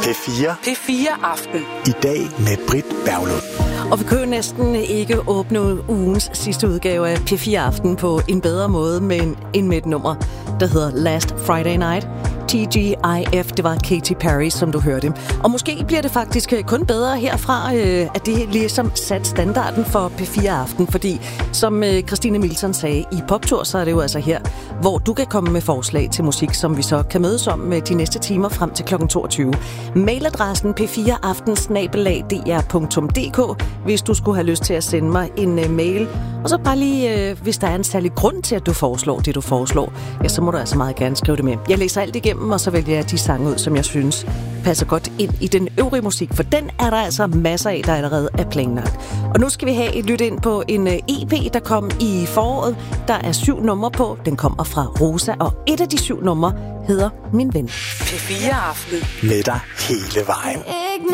P4. P4 Aften. I dag med Britt Berglund. Og vi kan jo næsten ikke åbne ugens sidste udgave af P4 Aften på en bedre måde, men end med et nummer, der hedder Last Friday Night. TGIF, det var Katy Perry, som du hørte. Og måske bliver det faktisk kun bedre herfra, at det ligesom sat standarden for P4 Aften, fordi som Christine Milton sagde i Poptur, så er det jo altså her, hvor du kan komme med forslag til musik, som vi så kan mødes om de næste timer frem til kl. 22. Mailadressen p4aften@dr.dk, hvis du skulle have lyst til at sende mig en mail. Og så bare lige, hvis der er en særlig grund til, at du foreslår det, du foreslår, ja, så må du altså meget gerne skrive det med. Jeg læser alt igennem, og så vælger jeg de sange ud, som jeg synes passer godt ind i den øvrige musik, for den er der altså masser af, der allerede er planlagt. Og nu skal vi have et lyt ind på en EP, der kom i foråret. Der er 7 numre på. Den kommer fra Rosa, og et af de 7 numre hedder Min Ven. P4 Aften. Med dig hele vejen.